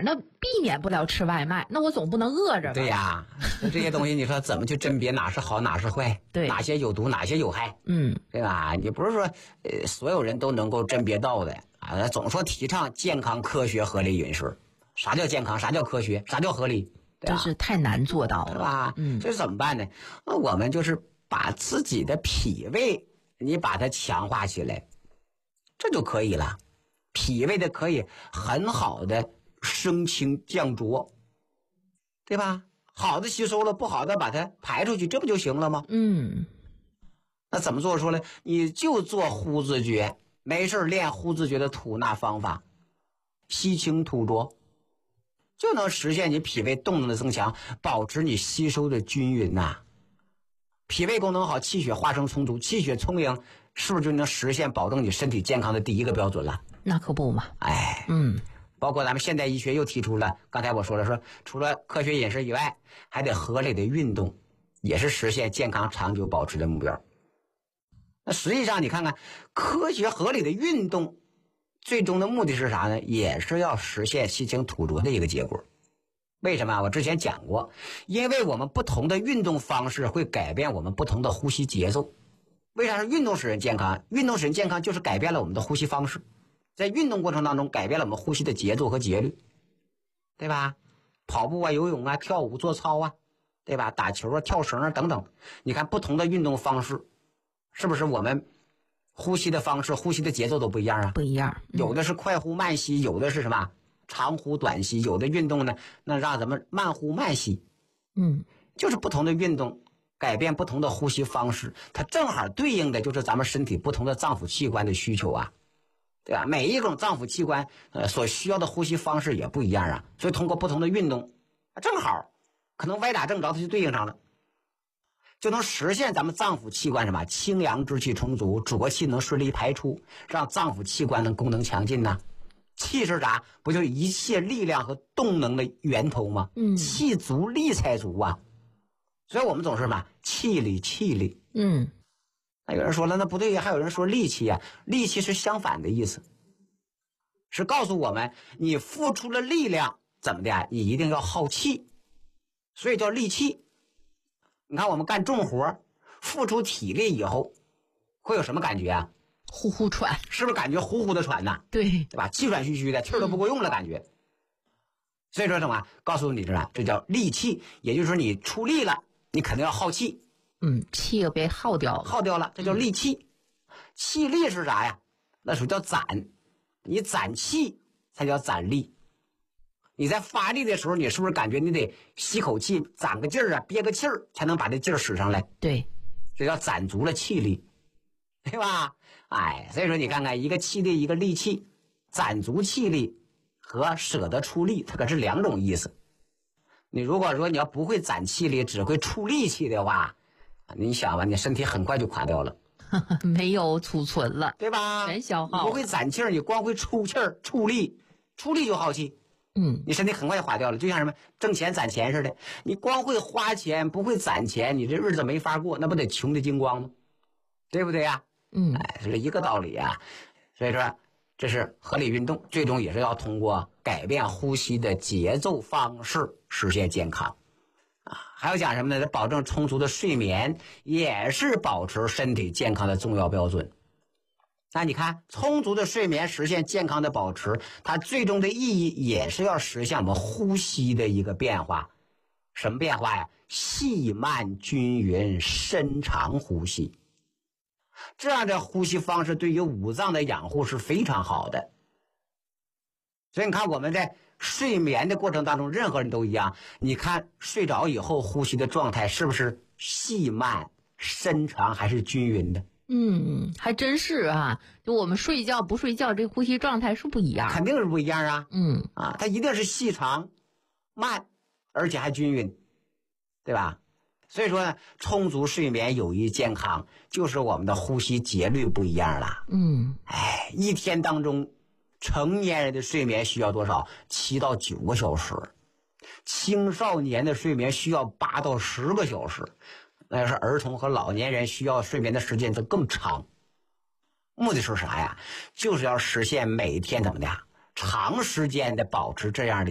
那避免不了吃外卖，那我总不能饿着吧？ 对呀，那这些东西你说怎么去甄别哪是好哪是坏？ 对， 哪些有毒哪些有害？对吧？你不是说所有人都能够甄别到的啊？总说提倡健康、科学、合理饮食，啥叫健康？啥叫科学？啥叫合理？ 真是太难做到了， 是吧？这怎么办呢？那我们就是把自己的脾胃你把它强化起来，这就可以了。脾胃的可以很好的升清降浊，对吧？好的吸收了，不好的把它排出去，这不就行了吗？那怎么做说呢？你就做呼字诀，没事练呼字诀的吐纳方法，吸清吐浊，就能实现你脾胃动能的增强，保持你吸收的均匀呐。脾胃功能好，气血化生充足，气血充盈，是不是就能实现保证你身体健康的第一个标准了？ 那可不嘛。 包括咱们现代医学又提出了，刚才我说了，说除了科学饮食以外，还得合理的运动，也是实现健康长久保持的目标。那实际上你看看，科学合理的运动最终的目的是啥呢？也是要实现吸清吐浊的一个结果。为什么？我之前讲过，因为我们不同的运动方式会改变我们不同的呼吸节奏。为啥是运动使人健康？运动使人健康就是改变了我们的呼吸方式，在运动过程当中改变了我们呼吸的节奏和节律，对吧？跑步啊、游泳啊、跳舞、做操啊，对吧？打球啊、跳绳啊等等，你看不同的运动方式，是不是我们呼吸的方式、呼吸的节奏都不一样啊？ 不一样， 有的是快呼慢吸，有的是什么长呼短吸，有的运动呢，那让咱们慢呼慢吸。就是不同的运动改变不同的呼吸方式，它正好对应的就是咱们身体不同的脏腑器官的需求啊，对吧？每一种脏腑器官所需要的呼吸方式也不一样啊，所以通过不同的运动，正好可能歪打正着，它就对应上了，就能实现咱们脏腑器官什么清阳之气充足，浊气能顺利排出，让脏腑器官的功能强劲呐。气是啥？不就一切力量和动能的源头吗？气足力才足啊。所以我们总是什么气力气力。那有人说了，那不对呀，还有人说力气呀，力气是相反的意思，是告诉我们你付出了力量怎么的呀？你一定要耗气，所以叫力气。你看我们干重活付出体力以后会有什么感觉啊？ 呼呼喘， 是不是感觉呼呼的喘呐？ 对吧？气喘吁吁的，气儿都不够用了感觉。所以说什么？告诉你这叫力气，也就是说你出力了，你肯定要耗气。 气又被耗掉了， 这叫力气。气力是啥呀？那属于叫攒，你攒气才叫攒力。你在发力的时候，你是不是感觉你得吸口气，攒个劲儿啊，憋个气儿，才能把这劲儿使上来？ 对， 这叫攒足了气力，对吧？所以说你看看，一个气力，一个力气，攒足气力和舍得出力，它可是两种意思。你如果说你要不会攒气力，只会出力气的话，你想吧，你身体很快就垮掉了， 没有储存了， 对吧？ 全消耗。 你不会攒气儿，你光会出气儿、出力就耗气。你身体很快就垮掉了，就像什么挣钱攒钱似的，你光会花钱不会攒钱，你这日子没法过，那不得穷的精光吗？对不对呀？是一个道理啊。所以说这是合理运动，最终也是要通过改变呼吸的节奏方式实现健康还有讲什么呢？保证充足的睡眠也是保持身体健康的重要标准。那你看，充足的睡眠实现健康的保持，它最终的意义也是要实现我们呼吸的一个变化。什么变化呀？细慢均匀深长呼吸。这样的呼吸方式对于五脏的养护是非常好的。所以你看我们在睡眠的过程当中，任何人都一样，你看睡着以后呼吸的状态是不是细慢深长还是均匀的？ 还真是啊，就我们睡觉不睡觉，这呼吸状态是不一样， 肯定是不一样啊。它一定是细长慢，而且还均匀，对吧？所以说呢，充足睡眠有益健康，就是我们的呼吸节律不一样了。一天当中成年人的睡眠需要多少？7到9个小时，青少年的睡眠需要8到10个小时，那要是儿童和老年人需要睡眠的时间就更长。目的是啥呀？就是要实现每天怎么的长时间的保持这样的